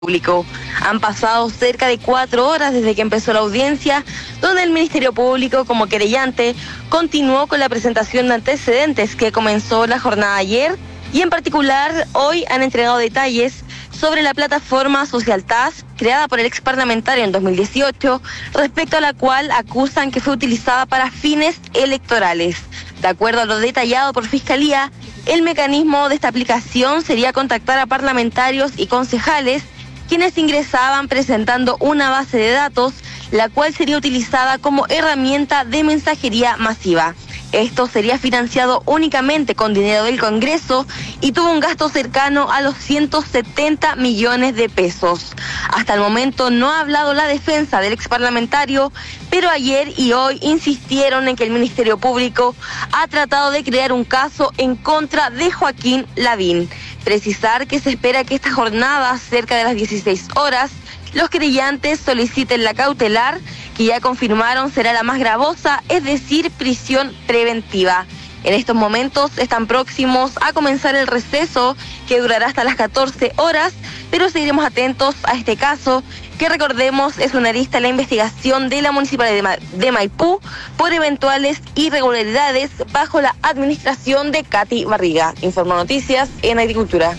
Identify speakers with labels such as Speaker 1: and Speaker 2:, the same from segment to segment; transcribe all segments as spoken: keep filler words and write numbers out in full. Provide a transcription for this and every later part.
Speaker 1: Público. Han pasado cerca de cuatro horas desde que empezó la audiencia, donde el Ministerio Público, como querellante, continuó con la presentación de antecedentes que comenzó la jornada ayer, y en particular hoy han entregado detalles sobre la plataforma Social Task, creada por el ex parlamentario en dos mil dieciocho, respecto a la cual acusan que fue utilizada para fines electorales. De acuerdo a lo detallado por Fiscalía, el mecanismo de esta aplicación sería contactar a parlamentarios y concejales, quienes ingresaban presentando una base de datos, la cual sería utilizada como herramienta de mensajería masiva. Esto sería financiado únicamente con dinero del Congreso y tuvo un gasto cercano a los ciento setenta millones de pesos. Hasta el momento no ha hablado la defensa del exparlamentario, pero ayer y hoy insistieron en que el Ministerio Público ha tratado de crear un caso en contra de Joaquín Lavín. Precisar que se espera que esta jornada, cerca de las dieciséis horas, los querellantes soliciten la cautelar, que ya confirmaron será la más gravosa, es decir, prisión preventiva. En estos momentos están próximos a comenzar el receso, que durará hasta las catorce horas, pero seguiremos atentos a este caso, que recordemos es una arista en la investigación de la Municipalidad de, Ma- de Maipú por eventuales irregularidades bajo la administración de Katy Barriga. Informó Noticias en Agricultura.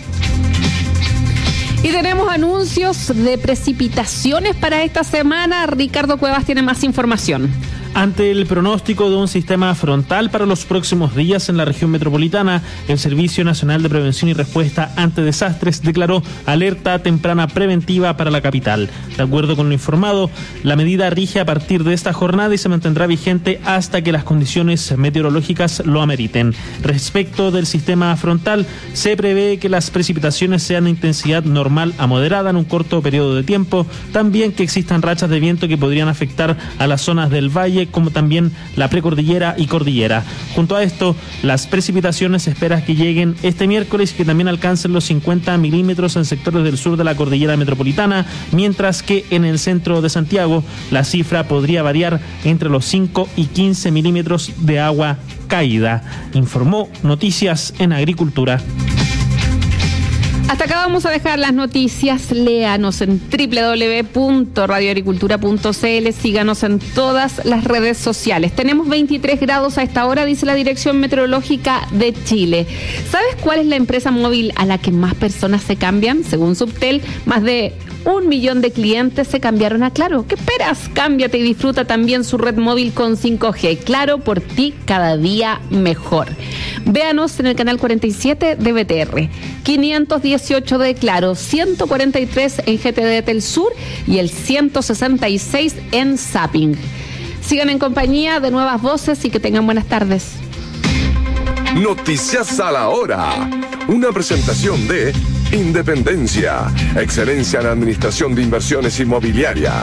Speaker 2: Y tenemos anuncios de precipitaciones para esta semana. Ricardo Cuevas tiene más información.
Speaker 3: Ante el pronóstico de un sistema frontal para los próximos días en la región metropolitana, el Servicio Nacional de Prevención y Respuesta ante Desastres declaró alerta temprana preventiva para la capital. De acuerdo con lo informado, la medida rige a partir de esta jornada y se mantendrá vigente hasta que las condiciones meteorológicas lo ameriten. Respecto del sistema frontal, se prevé que las precipitaciones sean de intensidad normal a moderada en un corto periodo de tiempo, también que existan rachas de viento que podrían afectar a las zonas del valle, como también la precordillera y cordillera. Junto a esto, las precipitaciones se espera que lleguen este miércoles y que también alcancen los cincuenta milímetros en sectores del sur de la cordillera metropolitana, mientras que en el centro de Santiago la cifra podría variar entre los cinco y quince milímetros de agua caída, informó Noticias en Agricultura.
Speaker 2: Hasta acá vamos a dejar las noticias. Léanos en doble u doble u doble u punto radio agricultura punto c l. Síganos en todas las redes sociales. Tenemos veintitrés grados a esta hora, dice la Dirección Meteorológica de Chile. ¿Sabes cuál es la empresa móvil a la que más personas se cambian? Según Subtel, más de un millón de clientes se cambiaron a Claro. ¿Qué esperas? Cámbiate y disfruta también su red móvil con cinco G. Claro, por ti cada día mejor. Véanos en el canal cuarenta y siete de B T R, quinientos dieciocho de Claro, ciento cuarenta y tres en G T D Telsur y el ciento sesenta y seis en Zapping. Sigan en compañía de Nuevas Voces y que tengan buenas tardes.
Speaker 4: Noticias a la hora. Una presentación de Independencia, excelencia en administración de inversiones inmobiliarias.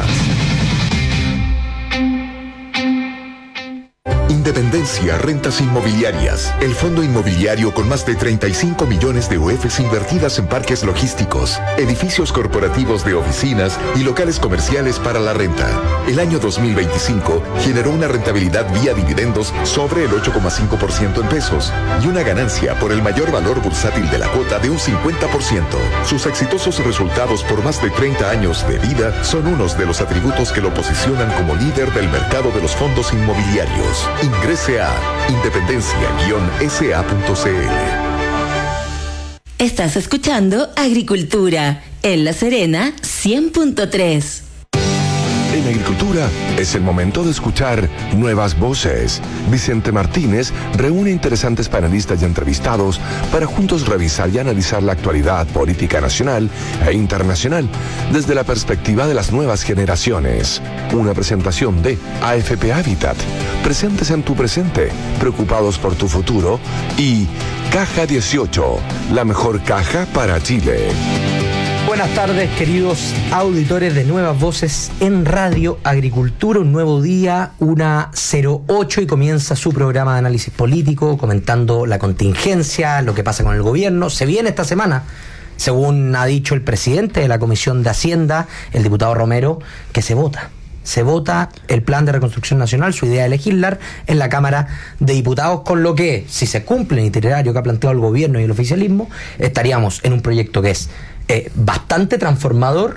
Speaker 4: Independencia Rentas Inmobiliarias, el fondo inmobiliario con más de treinta y cinco millones de U Fs invertidas en parques logísticos, edificios corporativos de oficinas y locales comerciales para la renta. El año dos mil veinticinco generó una rentabilidad vía dividendos sobre el ocho coma cinco por ciento en pesos y una ganancia por el mayor valor bursátil de la cuota de un cincuenta por ciento. Sus exitosos resultados por más de treinta años de vida son unos de los atributos que lo posicionan como líder del mercado de los fondos inmobiliarios. Ingrese a independencia guion s a punto c l.
Speaker 5: Estás escuchando Agricultura en La Serena cien punto tres.
Speaker 4: En Agricultura es el momento de escuchar Nuevas Voces. Vicente Martínez reúne interesantes panelistas y entrevistados para juntos revisar y analizar la actualidad política nacional e internacional desde la perspectiva de las nuevas generaciones. Una presentación de A F P Habitat, presentes en tu presente, preocupados por tu futuro, y Caja dieciocho, la mejor caja para Chile.
Speaker 6: Buenas tardes, queridos auditores de Nuevas Voces en Radio Agricultura. Un nuevo día, una cero ocho, y comienza su programa de análisis político, comentando la contingencia, lo que pasa con el gobierno. Se viene esta semana, según ha dicho el presidente de la Comisión de Hacienda, el diputado Romero, que se vota. Se vota el Plan de Reconstrucción Nacional, su idea de legislar, en la Cámara de Diputados, con lo que, si se cumple el itinerario que ha planteado el gobierno y el oficialismo, estaríamos en un proyecto que es eh, bastante transformador